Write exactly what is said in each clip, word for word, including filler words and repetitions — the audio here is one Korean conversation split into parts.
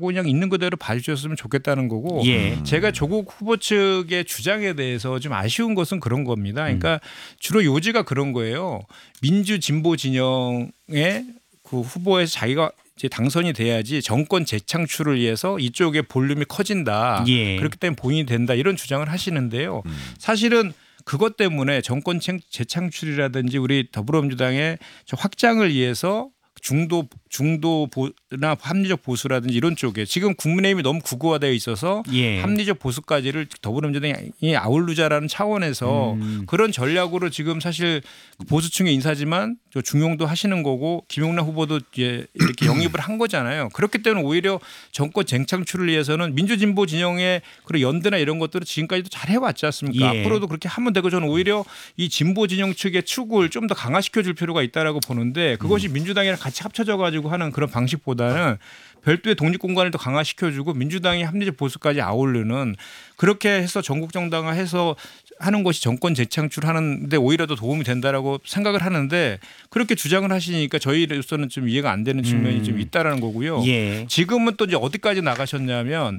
그냥 있는 그대로 봐주셨으면 좋겠다는 거고 예. 제가 조국 후보 측의 주장에 대해서 좀 아쉬운 것은 그런 겁니다. 그러니까 주로 요지가 그런 거예요. 민주 진보 진영의 그 후보에서 자기가 이제 당선이 돼야지 정권 재창출을 위해서 이쪽의 볼륨이 커진다. 예. 그렇기 때문에 본인이 된다. 이런 주장을 하시는데요. 사실은 그것 때문에 정권 재창출이라든지 우리 더불어민주당의 확장을 위해서 중도 중도나 합리적 보수라든지 이런 쪽에 지금 국민의힘이 너무 구구화되어 있어서 예. 합리적 보수까지를 더불어민주당이 아우르자라는 차원에서 음. 그런 전략으로 지금 사실 보수층의 인사지만 중용도 하시는 거고 김용남 후보도 이제 이렇게 영입을 한 거잖아요. 그렇기 때문에 오히려 정권 재창출을 위해서는 민주진보 진영의 그런 연대나 이런 것들을 지금까지도 잘 해왔지 않습니까? 예. 앞으로도 그렇게 하면 되고 저는 오히려 이 진보 진영 측의 축을 좀 더 강화시켜 줄 필요가 있다라고 보는데 그것이 민주당이랑 같이 합쳐져 가지고 하는 그런 방식보다는 별도의 독립 공간을 더 강화시켜주고 민주당이 합리적 보수까지 아우르는 그렇게 해서 전국 정당화해서 하는 것이 정권 재창출하는데 오히려 더 도움이 된다라고 생각을 하는데 그렇게 주장을 하시니까 저희로서는 좀 이해가 안 되는 측면이 음. 좀 있다라는 거고요. 예. 지금은 또 이제 어디까지 나가셨냐면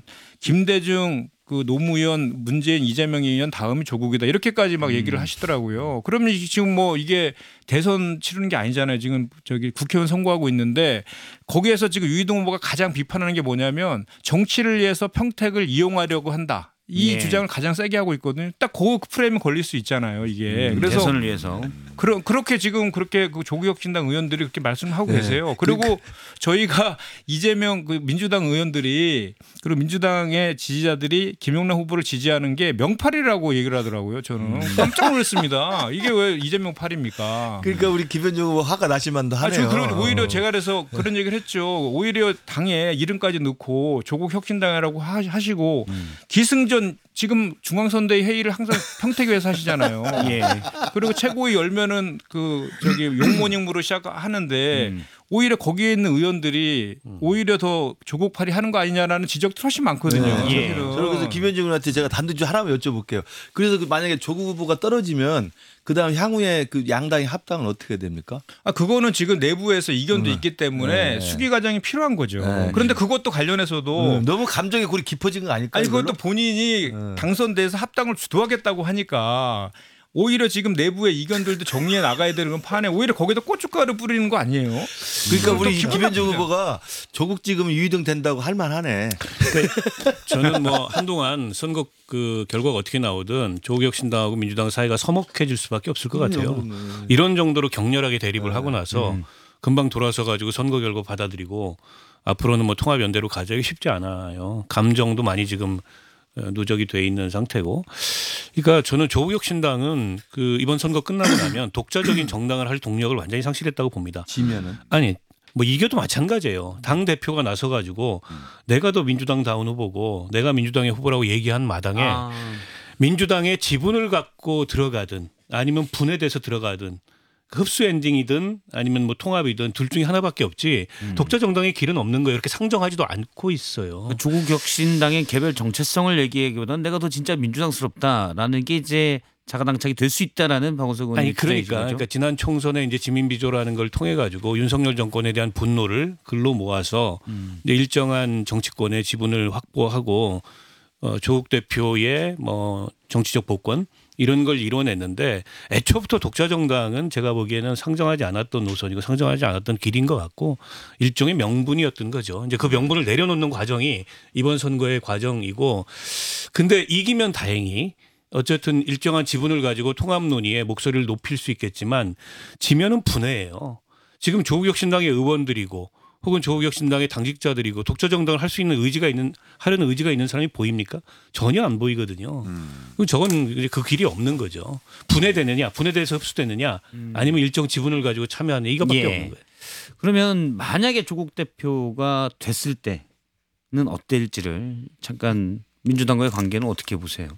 김대중 그 노무현, 문재인, 이재명 의원 다음이 조국이다 이렇게까지 막 얘기를 하시더라고요. 그러면 지금 뭐 이게 대선 치르는 게 아니잖아요. 지금 저기 국회의원 선거하고 있는데 거기에서 지금 유이동 후보가 가장 비판하는 게 뭐냐면 정치를 위해서 평택을 이용하려고 한다. 이 예. 주장을 가장 세게 하고 있거든요. 딱 그 프레임에 걸릴 수 있잖아요. 이게 음, 그래서 대선을 위해서 그러, 그렇게 지금 그렇게 그 조국혁신당 의원들이 그렇게 말씀하고 네. 계세요. 그리고 저희가 이재명 그 민주당 의원들이 그리고 민주당의 지지자들이 김용남 후보를 지지하는 게 명팔이라고 얘기를 하더라고요. 저는 깜짝 놀랐습니다. 이게 왜 이재명 팔입니까? 그러니까 우리 김현정 후보 화가 나실만도 아, 하네요. 저 그런 오히려 제가 그래서 그런 얘기를 했죠. 오히려 당에 이름까지 넣고 조국 혁신당이라고 하- 하시고 기승전 지금 중앙선대위 회의를 항상 평택에서 하시잖아요. 예. 그리고 최고위 열면은 그 저기 용모닝으로 시작하는데 음. 오히려 거기에 있는 의원들이 오히려 더 조국팔이 하는 거 아니냐라는 지적도 훨씬 많거든요. 네. 예. 사실은. 저는 그래서 김현정 의원한테 제가 단도직 하나만 여쭤볼게요. 그래서 그 만약에 조국 후보가 떨어지면 그다음 향후에 그 양당의 합당은 어떻게 됩니까? 아 그거는 지금 내부에서 이견도 있기 때문에 네. 수기 과정이 필요한 거죠. 네. 그런데 그것도 관련해서도 음, 너무 감정의 골이 깊어진 거 아닐까요? 아니 그것도 이걸로? 본인이 네. 당선돼서 합당을 주도하겠다고 하니까 오히려 지금 내부의 이견들도 정리해 나가야 되는 판에 오히려 거기다 고춧가루 뿌리는 거 아니에요? 그러니까 그건 또 우리 기분 김현정 나쁘네요. 후보가 조국 찍으면 유이등 된다고 할 만하네. 저는 뭐 한동안 선거 그 결과가 어떻게 나오든 조국혁신당하고 민주당 사이가 서먹해질 수밖에 없을 것 같아요. 이런 정도로 격렬하게 대립을 하고 나서 금방 돌아서 가지고 선거 결과 받아들이고 앞으로는 뭐 통합연대로 가자기 쉽지 않아요. 감정도 많이 지금 누적이 돼 있는 상태고. 그러니까 저는 조국혁신당은 그 이번 선거 끝나고 나면 독자적인 정당을 할 동력을 완전히 상실했다고 봅니다. 지면은. 아니 뭐 이겨도 마찬가지예요. 당 대표가 나서 가지고 내가 더 민주당다운 후보고 내가 민주당의 후보라고 얘기한 마당에 아. 민주당의 지분을 갖고 들어가든 아니면 분해돼서 들어가든 흡수 엔딩이든 아니면 뭐 통합이든 둘 중에 하나밖에 없지 독자 정당의 길은 없는 거예요. 이렇게 상정하지도 않고 있어요. 조국 혁신당의 개별 정체성을 얘기하기보다는 내가 더 진짜 민주당스럽다라는 게 이제 자가당착이 될 수 있다라는 박원석 의원의 아니 입장이신 그러니까, 거죠? 그러니까 지난 총선에 이제 지민비조라는 걸 통해 가지고 윤석열 정권에 대한 분노를 글로 모아서 음. 이제 일정한 정치권의 지분을 확보하고 어, 조국 대표의 뭐 정치적 복권 이런 걸 이뤄냈는데 애초부터 독자 정당은 제가 보기에는 상정하지 않았던 노선이고 상정하지 않았던 길인 것 같고 일종의 명분이었던 거죠. 이제 그 명분을 내려놓는 과정이 이번 선거의 과정이고 근데 이기면 다행히 어쨌든 일정한 지분을 가지고 통합 논의에 목소리를 높일 수 있겠지만 지면은 분해예요. 지금 조국혁신당의 의원들이고 혹은 조국혁신당의 당직자들이고 독자 정당을 할 수 있는 의지가 있는 하려는 의지가 있는 사람이 보입니까? 전혀 안 보이거든요. 음. 저건 이제 그 길이 없는 거죠. 분해되느냐, 분해돼서 흡수되느냐, 음. 아니면 일정 지분을 가지고 참여하느냐 이거밖에 예. 없는 거예요. 그러면 만약에 조국 대표가 됐을 때는 어떨지를 잠깐 민주당과의 관계는 어떻게 보세요?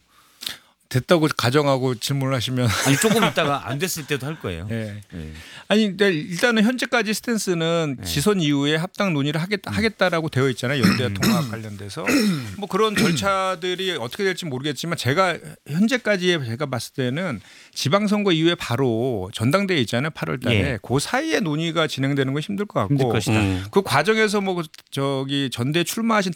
됐다고 가정하고 질문을 하시면 아니 조금 있다가 안 됐을 때도 할 거예요. 예. 네. 아니 근데 일단은 현재까지 스탠스는 네. 지선 이후에 합당 논의를 하겠다 하겠다라고 되어 있잖아요. 연대와 통합 관련돼서 뭐 그런 절차들이 어떻게 될지 모르겠지만 제가 현재까지의 제가 봤을 때는 지방선거 이후에 바로 전당대회 있잖아요. 팔월 달에 예. 그 사이에 논의가 진행되는 건 힘들 것 힘들 같고 것이다. 음. 그 과정에서 뭐 저기 전대 출마하신